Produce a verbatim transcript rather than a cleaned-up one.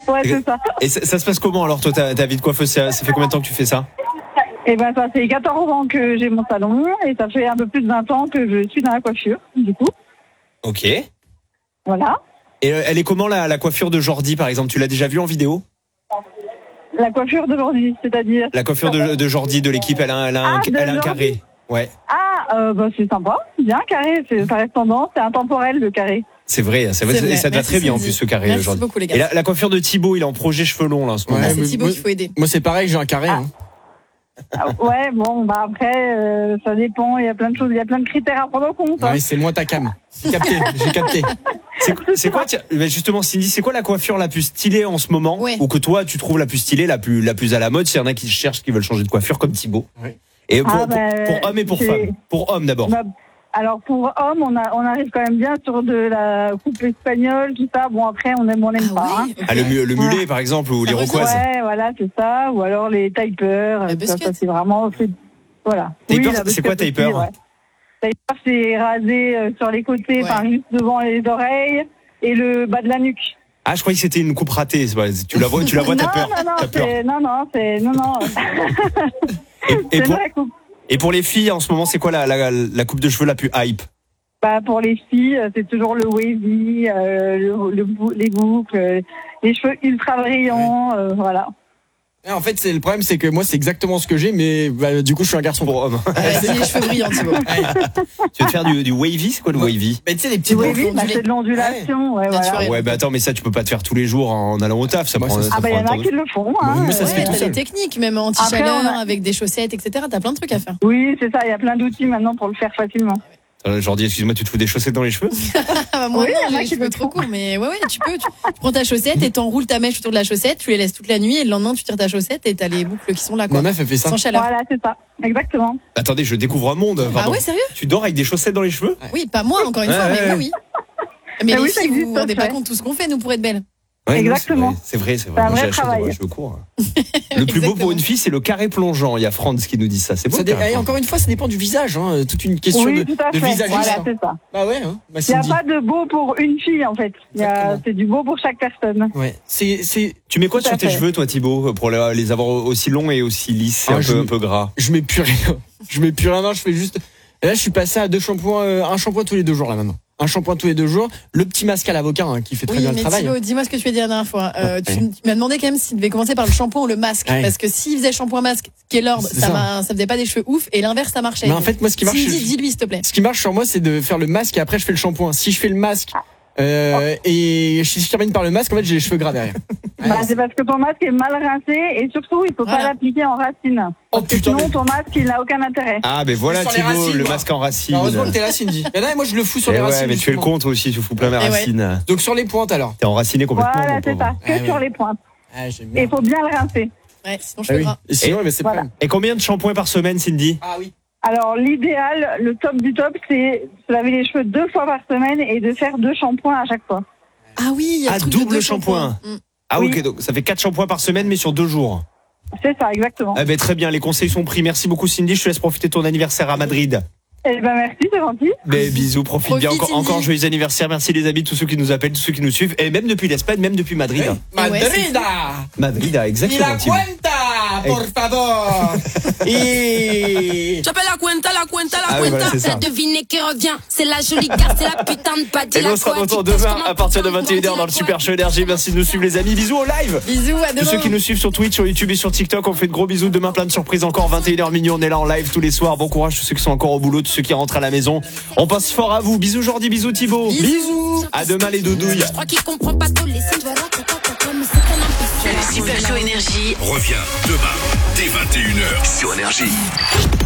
Ouais, c'est ça. Et ça, ça se passe comment alors toi, ta, ta vie de coiffeuse, ça, ça fait combien de temps que tu fais ça? Et ben ça fait quatorze ans que j'ai mon salon et ça fait un peu plus de vingt ans que je suis dans la coiffure, du coup. Ok. Voilà. Et euh, elle est comment la, la coiffure de Jordi par exemple? Tu l'as déjà vue en vidéo? La coiffure d'aujourd'hui, c'est-à-dire La coiffure de, de Jordi de l'équipe, elle a, elle a un, Ah, de elle a un Jordi. carré. Ouais. Ah, euh, bah c'est sympa, bien carré, c'est, ça reste tendance, c'est intemporel le carré. C'est vrai, c'est vrai, C'est vrai. et ça te va Merci, très bien en Cindy. plus ce carré. Merci Jordi. beaucoup, les gars. Et la, la coiffure de Thibaut, il est en projet cheveux longs là en ce moment. Ah, Ouais, c'est mais Thibaut moi- qu'il faut aider. Moi, c'est pareil, j'ai un carré. Hein. Ah, ouais, bon, bah après, euh, ça dépend, il y a plein de choses, il y a plein de critères à prendre en compte. Hein. Ouais, c'est moins ta cam. J'ai capté, j'ai capté. C'est, c'est quoi, tiens, mais justement, Cindy, c'est quoi la coiffure la plus stylée en ce moment, Ouais. ou que toi tu trouves la plus stylée, la plus, la plus à la mode? S'il y en a qui cherchent, qui veulent changer de coiffure, comme Thibaut. Ouais. Et pour, Ah, bah, pour, pour hommes et pour c'est- femmes. Pour hommes d'abord. Bah, alors pour homme, on, a, on arrive quand même bien sur de la coupe espagnole, tout ça. Bon après, on aime, on aime Ah pas. hein. ouais, ok. Ah, le, mu- le mulet par exemple, ou Ça revient. l'iroquoise. Ouais, voilà, c'est ça. Ou alors les typers. La Ça, busquette. ça, c'est vraiment. C'est, voilà. Taper, la c'est quoi, busquette taper aussi, ouais. Taper, c'est rasé euh, sur les côtés, Ouais. enfin juste devant les oreilles et le bas de la nuque. Ah, je croyais que c'était une coupe ratée. c'est pas- Tu la vois, tu la vois, non, t'as peur. non, non, T'as peur. c'est, non, non, c'est, non, non. Et, et c'est pour, une vraie coupe. et pour les filles, en ce moment, c'est quoi la, la, la coupe de cheveux la plus hype? Bah, pour les filles, euh, c'est toujours le wavy, euh, le, le bou- les boucles, euh, les cheveux ultra brillants, euh, voilà. Ouais, en fait, c'est le problème, c'est que moi, c'est exactement ce que j'ai, mais bah, du coup, je suis un garçon. Pour hommes. Ouais, c'est les cheveux brillants, Thibaut. Tu veux te faire du, du wavy? C'est quoi le wavy? Mais tu sais, les petits Le boucles. wavy, bah, ondulés. c'est de l'ondulation, ouais, voilà. Naturel. Ouais, bah attends, mais ça, tu peux pas te faire tous les jours en allant au taf. Ça Moi, prend, ça, ça Ah bah, il prend y en un a temps qui de- le font, Moi, hein. ça se fait Ouais, tout t'as seul. des techniques, même anti-chaleur, Après, on a- avec des chaussettes, et cetera. T'as plein de trucs à faire. Oui, c'est ça, il y a plein d'outils maintenant pour le faire facilement. Euh, Jordi, excuse-moi, tu te fous des chaussettes dans les cheveux? Ah bah moi Oui, non, il y en a j'ai les qui cheveux le trop font. courts, mais ouais ouais, tu peux. Tu, tu prends ta chaussette et t'enroules ta mèche autour de la chaussette, tu les laisses toute la nuit et le lendemain tu tires ta chaussette et t'as les boucles qui sont là quoi. Ma meuf, elle fait ça. Sans chaleur. Voilà, c'est ça, exactement. Attendez, je découvre un monde. Ah pardon. ouais, sérieux? Tu dors avec des chaussettes dans les cheveux? Oui, pas moi encore une Ouais, fois, ouais, mais ouais. moi oui. Mais Ah les oui, ça filles, vous existe, vous rendez ça, pas ouais. compte tout ce qu'on fait nous pour être belles. Ouais, non, Exactement. C'est vrai, c'est vrai. C'est un Moi, j'ai vrai la chance d'avoir travail. les cheveux courts. Le plus beau pour une fille, c'est le carré plongeant. Il y a Franz qui nous dit ça. C'est beau. Ça le dé- carré et encore une fois, ça dépend du visage. Hein. Toute une question Oui, de, tout à de fait. visagiste. Voilà, hein. c'est ça. Bah ouais, hein. Bah, Il n'y a Cindy. pas de beau pour une fille, en fait. Il y a- Exactement. C'est du beau pour chaque personne. Ouais. C'est, c'est, Tu mets quoi Tout sur à tes fait. cheveux, toi, Thibaut, pour les les avoir aussi longs et aussi lisses et Ah, un je peu, me- un peu gras? je mets plus rien. Je mets plus rien. Non, je fais juste. Et là, je suis passé à deux shampoings, euh, un shampoing tous les deux jours là maintenant. Un shampoing tous les deux jours. Le petit masque à l'avocat hein, qui fait très Oui, bien le mais travail. Thibaut, dis-moi ce que tu as dit la dernière fois. Euh, tu, Ouais. tu m'as demandé quand même s'il devait commencer par le shampoing ou le masque. Ouais. Parce que s'il faisait shampoing masque, qui est l'ordre, C'est ça, ça. m'a- ça faisait pas des cheveux ouf et l'inverse ça marchait. Mais en fait, moi, ce qui marche, Cindy, je- dis-lui s'il te plaît. Ce qui marche sur moi, c'est de faire le masque et après je fais le shampoing. Si je fais le masque euh, et si je termine par le masque, en fait, j'ai les cheveux gras derrière. Ouais, Bah, c'est parce que ton masque est mal rincé et surtout, il faut Voilà. pas l'appliquer en racine. Oh, Parce que putain, sinon, mais- ton masque, il n'a aucun intérêt. Ah, mais voilà, Sur les Thibaut, racines, le moi. masque en racine. Heureusement que t'es là, Cindy. Mais non, moi, je le fous sur Eh les ouais, racines. mais tu fais le justement. compte aussi, tu fous plein mes Eh ouais. racines. Donc sur les pointes alors. T'es enraciné complètement. Voilà, mon c'est pauvre. ça. Que Ah, sur ouais. les pointes. Ah, j'aime Et bien. il faut bien le rincer. Ouais, sinon Ah cheveux oui. gras. Et sinon, mais c'est Voilà. pas. Et combien de shampoings par semaine, Cindy? Ah oui. Alors, l'idéal, le top du top, c'est de se laver les cheveux deux fois par semaine et de faire deux shampoings à chaque fois. Ah oui, il y a Ah, le truc de double deux shampoing. shampoings. Mm. Ah, Oui. ok, donc ça fait quatre shampoings par semaine, mais sur deux jours. C'est ça, exactement. Ah, ben, très bien, les conseils sont pris. Merci beaucoup, Cindy. Je te laisse profiter de ton anniversaire à Madrid. Eh ben, merci, c'est gentil. Mais bisous, profite, Profite, bien. Encore, Cindy. encore joyeux anniversaire. Merci les amis, tous ceux qui nous appellent, tous ceux qui nous suivent. Et même depuis l'Espagne, même depuis Madrid. Hey, ouais, Madrida. Madrid, Y exactement. la Thibaut. cuenta, por favor. Et J'appelle la cuenta, la cuenta, la Ah oui, cuenta. voilà, c'est ça. La devinée qui revient. C'est la jolie carte, c'est la putain de padille. Et nous on sera de retour demain à partir de vingt et une heures dans le Super Show Énergie. Merci de nous suivre les amis. Bisous au live. Bisous, à Tous demain. ceux qui nous suivent sur Twitch, sur YouTube et sur TikTok, on fait de gros bisous. Demain, plein de surprises encore. vingt et une heures minuit, on est là en live tous les soirs. Bon courage tous ceux qui sont encore au boulot, tous ceux qui rentrent à la maison. On pense fort à vous. Bisous Jordi, bisous Thibaut. Bisous. À demain les doudouilles. Je crois qu'il comprend pas tous les signes. Voilà, papa, papa, mais c'est un imbécile. Le Super Show Énergie Reviens demain dès vingt et une heures sur Énergie.